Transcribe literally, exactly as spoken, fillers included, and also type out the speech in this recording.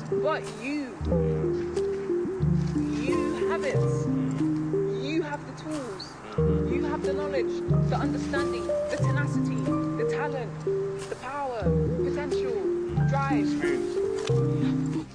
But you, you have it. You have the tools. You have the knowledge, the understanding, the tenacity, the talent, the power, potential, drive. Experience.